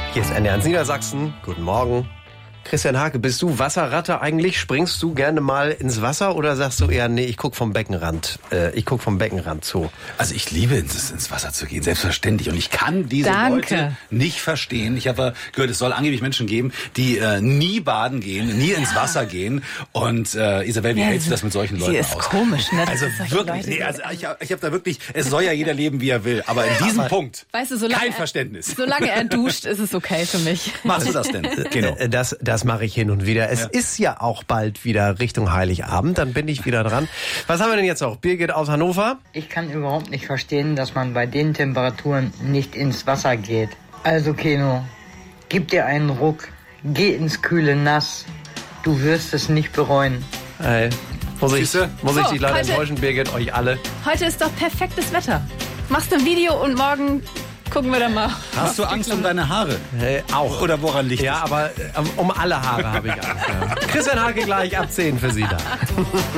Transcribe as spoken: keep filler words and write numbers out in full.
Hier ist N D R eins Niedersachsen. Guten Morgen. Christian Hake, bist du Wasserratte eigentlich? Springst du gerne mal ins Wasser oder sagst du eher, nee, ich guck vom Beckenrand, äh, ich guck vom Beckenrand zu? Also ich liebe ins, ins Wasser zu gehen, selbstverständlich. Und ich kann diese Danke. Leute nicht verstehen. Ich habe gehört, es soll angeblich Menschen geben, die äh, nie baden gehen, nie ins Wasser gehen. Und äh, Isabel, wie Ja, hältst du das mit solchen Leuten sie ist aus? komisch, ne? Also Solche wirklich, Leute, nee, also ich, hab- ich habe da wirklich, es soll ja jeder leben, wie er will. Aber in diesem Punkt Weißt du, solange kein er- Verständnis. Solange er duscht, ist es okay für mich. Machst du das denn? Genau. Äh, Das, das mache ich hin und wieder. Es Ja. ist ja auch bald wieder Richtung Heiligabend, dann bin ich wieder dran. Was haben wir denn jetzt noch? Birgit aus Hannover? Ich kann überhaupt nicht verstehen, dass man bei den Temperaturen nicht ins Wasser geht. Also Keno, gib dir einen Ruck, geh ins kühle Nass. Du wirst es nicht bereuen. Hey, muss ich, Siehste? muss ich So, dich leider heute- enttäuschen, Birgit, euch alle. Heute ist doch perfektes Wetter. Machst ein Video und morgen gucken wir dann mal. Hast du Angst um deine Haare? Hey, auch. Oder woran liegt Ja, es? aber äh, um alle Haare habe ich Angst. Ja. Christian Hake gleich ab zehn für Sie da.